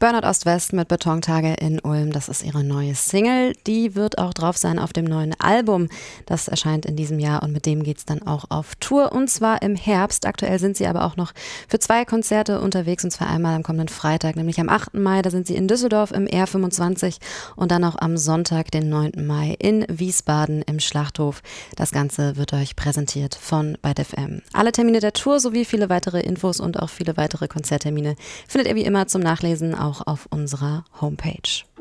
Burnout Ost-West mit Betontage in Ulm, das ist ihre neue Single. Die wird auch drauf sein auf dem neuen Album. Das erscheint in diesem Jahr und mit dem geht's dann auch auf Tour und zwar im Herbst. Aktuell sind sie aber auch noch für 2 Konzerte unterwegs und zwar einmal am kommenden Freitag, nämlich am 8. Mai, da sind sie in Düsseldorf im R25 und dann auch am Sonntag, den 9. Mai in Wiesbaden im Schlachthof. Das Ganze wird euch präsentiert von Byte FM. Alle Termine der Tour sowie viele weitere Infos und auch viele weitere Konzerttermine findet ihr wie immer zum Nachlesen auch auf unserer Homepage.